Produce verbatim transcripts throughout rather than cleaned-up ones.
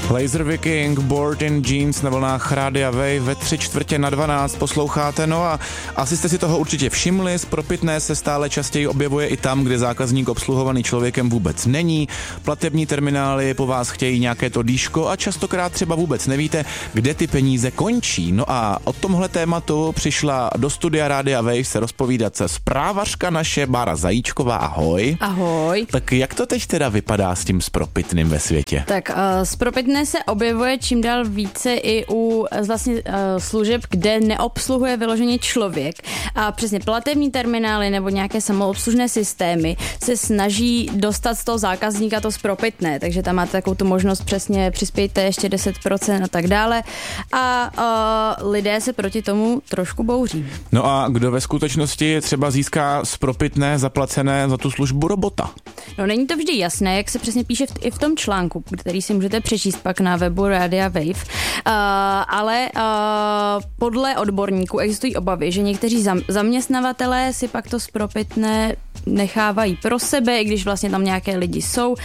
Laser Viking, Bored in Jeans na vlnách Rádia Wave ve tři čtvrtě na dvanáct posloucháte. No a asi jste si toho určitě všimli, spropitné se stále častěji objevuje i tam, kde zákazník obsluhovaný člověkem vůbec není. Platební terminály po vás chtějí nějaké to dýško a častokrát třeba vůbec nevíte, kde ty peníze končí. No a o tomhle tématu přišla do studia Rádia Wave se rozpovídat se zprávařka naše Bára Zajíčková. Ahoj. Ahoj. Tak jak to teď teda vypadá s tím spropitným ve světě? Tak uh, spropitné se objevuje čím dál více i u vlastně uh, služeb, kde neobsluhuje vyloženě člověk. A přesně platební terminály nebo nějaké samoobslužné systémy se snaží dostat z toho zákazníka to spropitné, takže tam máte takovou tu možnost přesně přispějte ještě deset procent a tak dále. A uh, lidé se proti tomu trošku bouří. No a kdo ve skutečnosti třeba získá spropitné zaplacené za tu službu robota? No není to vždy jasné, jak se přesně píše v, i v tom článku, který si můžete přečíst pak na webu Rádia Wave, uh, ale uh, podle odborníků existují obavy, že někteří zam, zaměstnavatelé si pak to spropitné nechávají pro sebe, i když vlastně tam nějaké lidi jsou uh,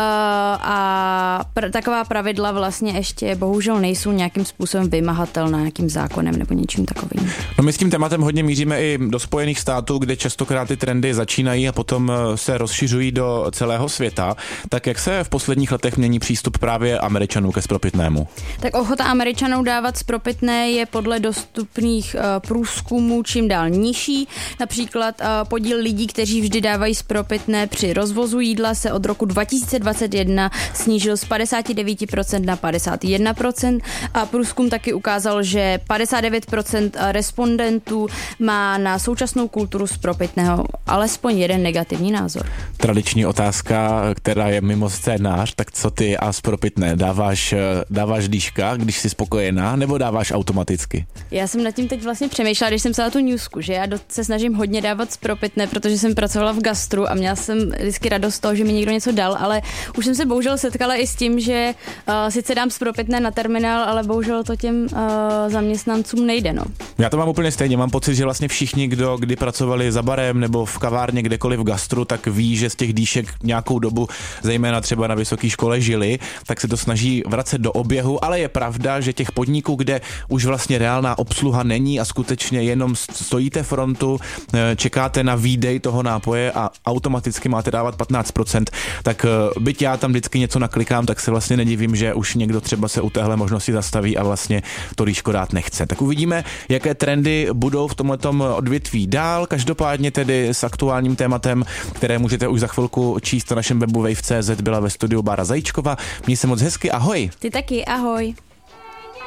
a pr- taková pravidla vlastně ještě bohužel nejsou nějakým způsobem vymahatelná nějakým zákonem nebo něčím takovým. No my s tím tématem hodně míříme i do Spojených států, kde častokrát ty trendy začínají a potom se rozšiřují do celého světa. Tak jak se v posledních letech mění přístup právě Američanů ke spropitnému? Tak ochota Američanů dávat spropitné je podle dostupných uh, průzkumů čím dál nižší. Například uh, podíl lidí, kteří vždy dávají spropitné při rozvozu jídla, se od roku dva tisíce dvacet jedna snížil z padesát devět procent na padesát jedna procent a průzkum taky ukázal, že padesát devět procent respondentů má na současnou kulturu spropitného alespoň jeden negativní názor. Tradiční otázka, která je mimo scénář, tak co ty a spropitné? Dáváš, dáváš dýška, když jsi spokojená, nebo dáváš automaticky? Já jsem nad tím teď vlastně přemýšlela, když jsem psala tu newsku, že já se snažím hodně dávat spropitné, protože jsem pracovala v gastru a měla jsem vždycky radost z toho, že mi někdo něco dal, ale už jsem se bohužel setkala i s tím, že uh, sice dám spropitné na terminál, ale bohužel to těm uh, zaměstnancům nejde, no. Já to mám úplně stejně, mám pocit, že vlastně všichni, kdo kdy pracovali za barem nebo v kavárně, kdekoliv v gastru, tak ví, že z těch dýšek nějakou dobu, zejména třeba na vysoké škole žili, tak se to snaží vracet do oběhu, ale je pravda, že těch podniků, kde už vlastně reálná obsluha není a skutečně jenom stojíte frontu, čekáte na výdej toho nápoje a automaticky máte dávat patnáct procent, tak byť já tam vždycky něco naklikám, tak se vlastně nedivím, že už někdo třeba se u téhle možnosti zastaví a vlastně to dýško dát nechce. Tak uvidíme, jaké trendy budou v tomhletom odvětví dál. Každopádně tedy s aktuálním tématem, které můžete už za chvilku číst na našem webu wave tečka cé zet, byla ve studiu Bára Zajíčková. Měj se moc hezky, ahoj. Ty taky, ahoj.